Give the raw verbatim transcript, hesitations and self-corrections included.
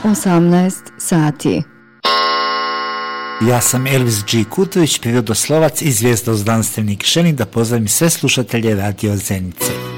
osamnaest sati. Ja sam Elvis G. Kutović, prirodoslovac i zvijezdoznanstvenik. Želim da pozdravim sve slušatelje Radio Zenice.